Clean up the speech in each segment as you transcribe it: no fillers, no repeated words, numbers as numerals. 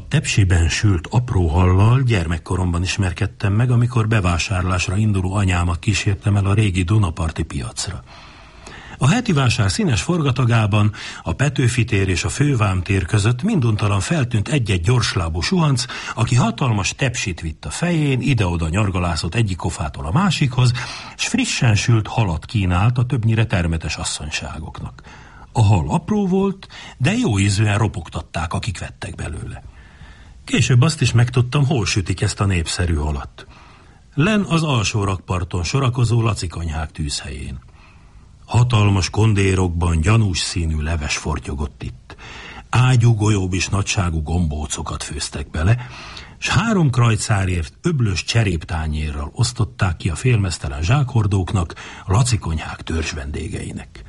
A tepsiben sült apró hallal gyermekkoromban ismerkedtem meg, amikor bevásárlásra induló anyámat kísértem el a régi Dunaparti piacra. A heti vásár színes forgatagában, a Petőfi tér és a Fővámtér között minduntalan feltűnt egy-egy gyorslábú suhanc, aki hatalmas tepsit vitt a fején, ide-oda nyargalászott egyik kofától a másikhoz, s frissen sült halat kínált a többnyire termetes asszonyságoknak. A hal apró volt, de jó ízűen ropogtatták, akik vettek belőle. Később azt is megtudtam, hol sütik ezt a népszerű halat. Len az alsó rakparton sorakozó Laci konyhák tűzhelyén. Hatalmas kondérokban gyanús színű leves fortyogott itt. Ágyú golyóbis nagyságú gombócokat főztek bele, s 3 krajcárért öblös cseréptányérral osztották ki a félmeztelen zsákhordóknak, a Laci konyhák törzs vendégeinek.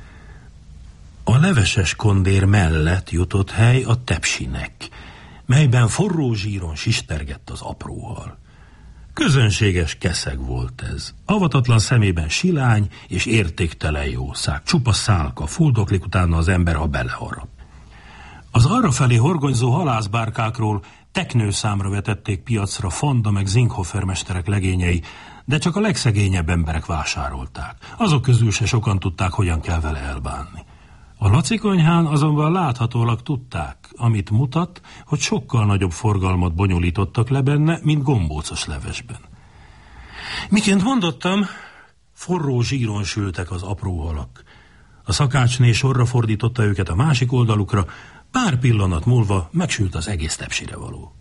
A leveses kondér mellett jutott hely a tepsinek, melyben forró zsíron sistergett az apró hal. Közönséges keszeg volt ez. Avatatlan szemében silány és értéktelen jószág. Csupa szálka, fuldoklik utána az ember, ha beleharap. Az arrafelé horgonyzó halászbárkákról teknőszámra vetették piacra Fonda meg Zinkhoffer mesterek legényei, de csak a legszegényebb emberek vásárolták. Azok közül se sokan tudták, hogyan kell vele elbánni. A Laci konyhán azonban láthatólag tudták, amit mutat, hogy sokkal nagyobb forgalmat bonyolítottak le benne, mint gombócos levesben. Miként mondottam, forró zsíron sültek az apró halak. A szakácsné sorra fordította őket a másik oldalukra, pár pillanat múlva megsült az egész tepsire való.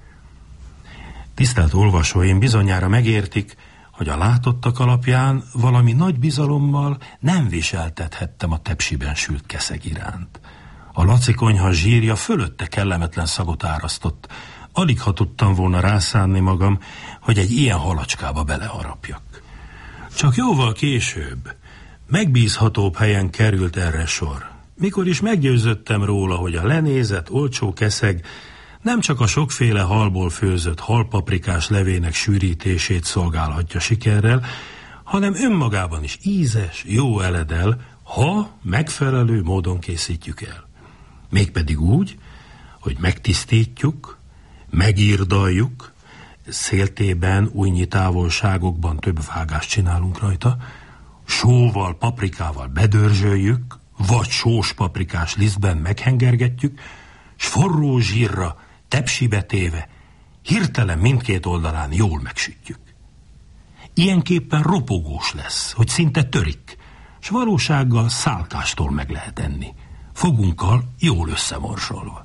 Tisztelt olvasóim bizonyára megértik, hogy a látottak alapján valami nagy bizalommal nem viseltethettem a tepsiben sült keszeg iránt. A Laci konyha zsírja fölötte kellemetlen szagot árasztott. Alig ha tudtam volna rászánni magam, hogy egy ilyen halacskába beleharapjak. Csak jóval később, megbízhatóbb helyen került erre sor. Mikor is meggyőződtem róla, hogy a lenézett, olcsó keszeg nem csak a sokféle halból főzött halpaprikás levének sűrítését szolgálhatja sikerrel, hanem önmagában is ízes, jó eledel, ha megfelelő módon készítjük el. Mégpedig úgy, hogy megtisztítjuk, megírdaljuk, széltében, újnyi távolságokban több vágást csinálunk rajta, sóval, paprikával bedörzsöljük, vagy sós paprikás lisztben meghengergetjük, s forró zsírra, tepsibe téve, hirtelen mindkét oldalán jól megsütjük. Ilyenképpen ropogós lesz, hogy szinte törik, s valósággal szálkástól meg lehet enni, fogunkkal jól összemorsolva.